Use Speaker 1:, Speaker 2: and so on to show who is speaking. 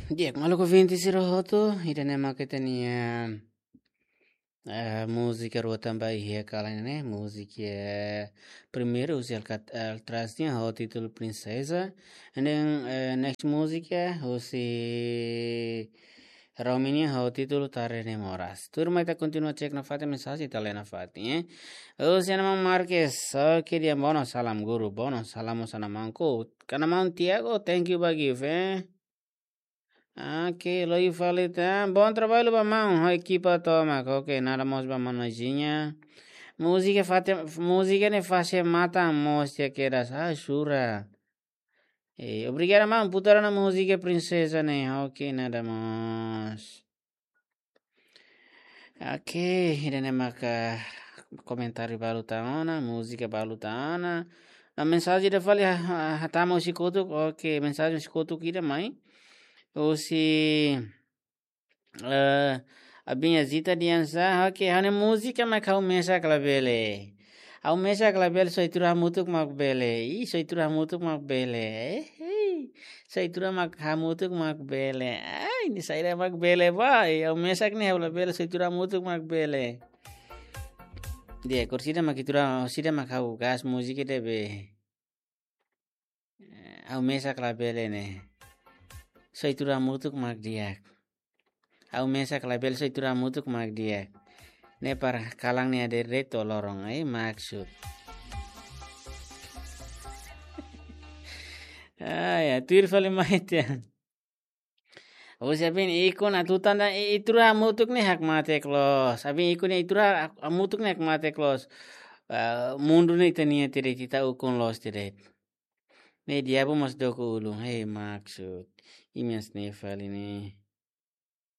Speaker 1: Dia, maluco 20 roto, idane maketania música rua também é aquela, né? Música primeiro o traz tinha o título Princesa, and then next música o se Romania o título Tare de Moras. Turma ita continua cek na fati mensagem italiana fati, eh? O se nama Marques, que dia bono salam guru, bono salamos anamanko, kanamang Tiago, thank you bagi, eh? Que lo aí falei, tá? Bom trabalho, Bamão. A equipa toma, ok, nada mais Bamão nozinha. Música ne faz mata a mostra que era chura. Obrigado, mãe, putara na música princesa, né? Ok, nada mais. Ok, irene maka comentário balutana, música balutana. A mensagem da falei, hatamo shikoto, ok, mensagem shikoto kira, mãe. Ou se abinha zita diansa hake hane música mas kau mesa klabele au mesa klabele soitura mutuk mak bele I soitura mutuk mak bele soitura mak hamutuk mak bele ai ni saira mak bele vai au mesa ni habla bele soitura mutuk mak bele dia kursida makitura sida mak hau gas música debe au mesa klabele ne soitura mutuk mak dia au mesa klabel so itu ramutuk mak dia ne para kalang ni ada reto lorong maksud ya tuir fale maite o sabin ikon atutan da itu ramutuk ne hak mate klos sabin ikon itu ramutuk ne hak mate klos mundu ne tania tere kita ukon los tere ne dia bu mas doko ulung maksud imias ne fale ni